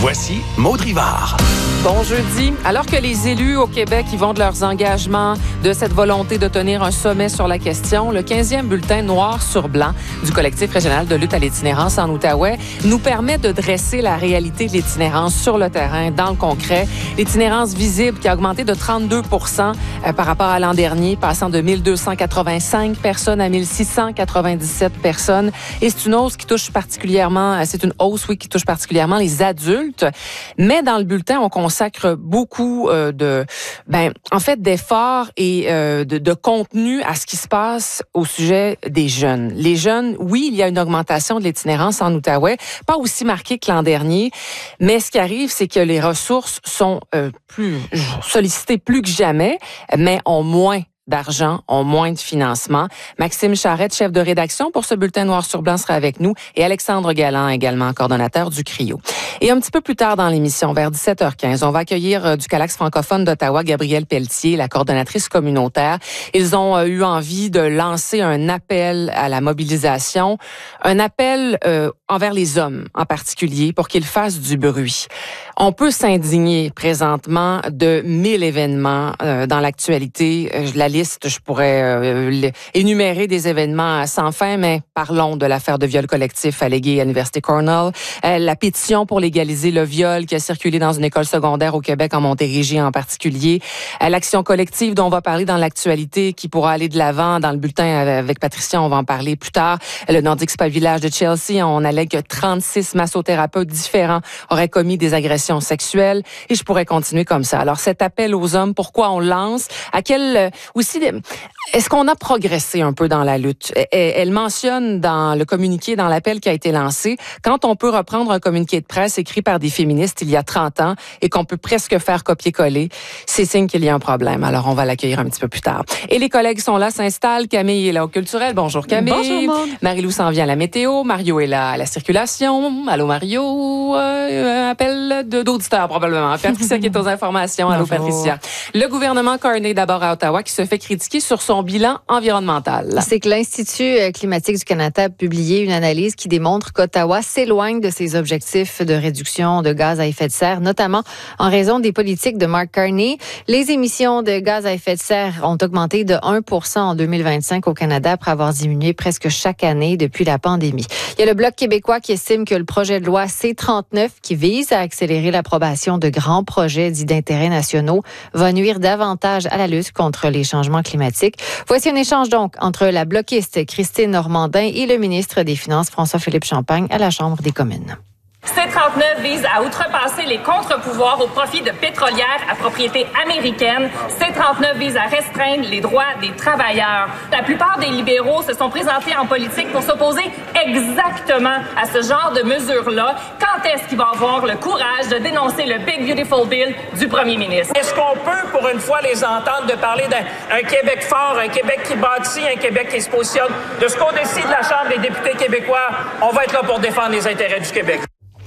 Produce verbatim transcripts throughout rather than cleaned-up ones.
Voici Maud Rivard. Bon jeudi. Alors que les élus au Québec y vont de leurs engagements, de cette volonté de tenir un sommet sur la question, le quinzième bulletin noir sur blanc du collectif régional de lutte à l'itinérance en Outaouais nous permet de dresser la réalité de l'itinérance sur le terrain, dans le concret. L'itinérance visible qui a augmenté de trente-deux pour cent par rapport à l'an dernier, passant de mille deux cent quatre-vingt-cinq personnes à mille six cent quatre-vingt-dix-sept personnes. Et c'est une hausse qui touche particulièrement, c'est une hausse, oui, qui touche particulièrement les adultes. Mais dans le bulletin, on constate consacre beaucoup euh, de, ben, en fait, d'efforts et euh, de, de contenu à ce qui se passe au sujet des jeunes. Les jeunes, oui, il y a une augmentation de l'itinérance en Outaouais, pas aussi marquée que l'an dernier, mais ce qui arrive, c'est que les ressources sont euh, plus sollicitées plus que jamais, mais ont moins d'argent, ont moins de financement. Maxime Charette, chef de rédaction pour ce bulletin noir sur blanc, sera avec nous, et Alexandre Galland, également coordonnateur du C R I O. Et un petit peu plus tard dans l'émission, vers dix-sept heures quinze, on va accueillir euh, du Calax francophone d'Ottawa, Gabrielle Pelletier, la coordonnatrice communautaire. Ils ont euh, eu envie de lancer un appel à la mobilisation, un appel euh, envers les hommes en particulier, pour qu'ils fassent du bruit. On peut s'indigner présentement de mille événements euh, dans l'actualité. Euh, la liste, je pourrais euh, énumérer des événements sans fin, mais parlons de l'affaire de viol collectif allégué à l'Université Cornell, euh, la pétition pour légaliser le viol qui a circulé dans une école secondaire au Québec, en Montérégie en particulier, euh, l'action collective dont on va parler dans l'actualité, qui pourra aller de l'avant dans le bulletin avec Patricia, on va en parler plus tard. Le Nordic Spa Village de Chelsea, on allègue que trente-six massothérapeutes différents auraient commis des agressions sexuelles, et je pourrais continuer comme ça. Alors cet appel aux hommes, pourquoi on lance? À quel aussi, est-ce qu'on a progressé un peu dans la lutte? Elle mentionne dans le communiqué, dans l'appel qui a été lancé, quand on peut reprendre un communiqué de presse écrit par des féministes il y a trente ans et qu'on peut presque faire copier-coller, c'est signe qu'il y a un problème. Alors, on va l'accueillir un petit peu plus tard. Et les collègues sont là, s'installent. Camille est là au culturel. Bonjour Camille. Bonjour Maud. Marie-Lou s'en vient à la météo. Mario est là à la circulation. Allô Mario. Euh, appel de, d'auditeurs probablement. Patricia qui est aux informations. Allô Patricia. Le gouvernement Carney d'abord à Ottawa qui se fait critiquer sur son bilan environnemental. C'est que l'Institut climatique du Canada a publié une analyse qui démontre qu'Ottawa s'éloigne de ses objectifs de réduction de gaz à effet de serre, notamment en raison des politiques de Mark Carney. Les émissions de gaz à effet de serre ont augmenté de un pour cent en deux mille vingt-cinq au Canada après avoir diminué presque chaque année depuis la pandémie. Il y a le Bloc québécois qui estime que le projet de loi C trente-neuf, qui vise à accélérer l'approbation de grands projets dits d'intérêt nationaux, va nuire davantage à la lutte contre les changements climatiques. Voici un échange donc entre la bloquiste Christine Normandin et le ministre des Finances François-Philippe Champagne à la Chambre des communes. C trente-neuf vise à outrepasser les contre-pouvoirs au profit de pétrolières à propriété américaine. C trente-neuf vise à restreindre les droits des travailleurs. La plupart des libéraux se sont présentés en politique pour s'opposer exactement à ce genre de mesures-là. Quand est-ce qu'il va avoir le courage de dénoncer le Big Beautiful Bill du premier ministre? Est-ce qu'on peut, pour une fois, les entendre de parler d'un un Québec fort, un Québec qui bâtit, un Québec qui se positionne? De ce côté-ci de la Chambre des députés québécois, on va être là pour défendre les intérêts du Québec.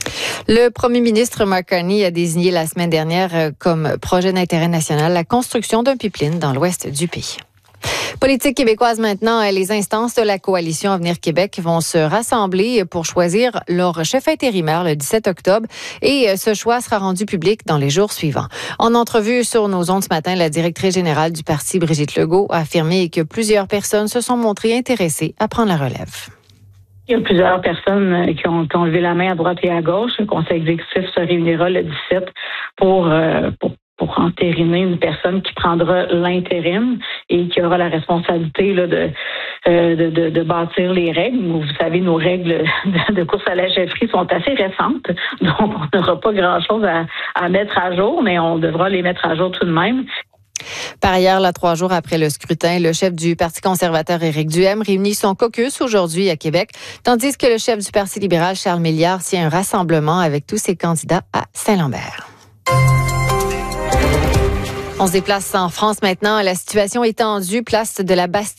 Le premier ministre Mark Carney a désigné la semaine dernière comme projet d'intérêt national la construction d'un pipeline dans l'ouest du pays. Politique québécoise maintenant, les instances de la coalition Avenir Québec vont se rassembler pour choisir leur chef intérimaire le dix-sept octobre et ce choix sera rendu public dans les jours suivants. En entrevue sur nos ondes ce matin, la directrice générale du parti, Brigitte Legault, a affirmé que plusieurs personnes se sont montrées intéressées à prendre la relève. Il y a plusieurs personnes qui ont, qui ont levé la main à droite et à gauche. Le conseil exécutif se réunira le dix-sept pour, euh, pour, pour entériner une personne qui prendra l'intérim et qui aura la responsabilité là, de, euh, de, de, de bâtir les règles. Vous savez, nos règles de, de course à la chefferie sont assez récentes, donc on n'aura pas grand-chose à, à mettre à jour, mais on devra les mettre à jour tout de même. Par ailleurs, là, trois jours après le scrutin, le chef du Parti conservateur, Éric Duhaime, réunit son caucus aujourd'hui à Québec, tandis que le chef du Parti libéral, Charles Milliard, tient un rassemblement avec tous ses candidats à Saint-Lambert. On se déplace en France maintenant. La situation est tendue, place de la Bastille.